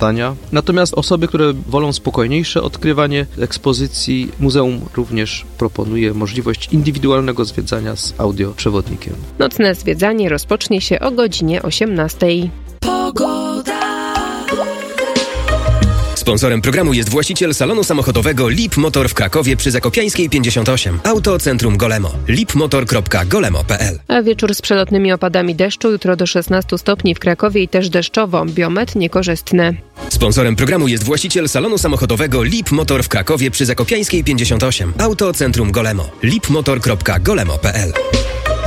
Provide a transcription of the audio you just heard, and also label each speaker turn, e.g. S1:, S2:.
S1: badania. Natomiast osoby, które wolą spokojniejsze odkrywanie ekspozycji, muzeum również proponuje możliwość indywidualnego zwiedzania z audioprzewodnikiem.
S2: Nocne zwiedzanie rozpocznie się o godzinie 18.
S3: Sponsorem programu jest właściciel salonu samochodowego Lip Motor w Krakowie przy Zakopiańskiej 58. Autocentrum Golemo. lipmotor.golemo.pl.
S2: A wieczór z przelotnymi opadami deszczu, jutro do 16 stopni w Krakowie i też deszczowo. Biometr niekorzystny.
S3: Sponsorem programu jest właściciel salonu samochodowego Lip Motor w Krakowie przy Zakopiańskiej 58. Autocentrum Golemo. lipmotor.golemo.pl.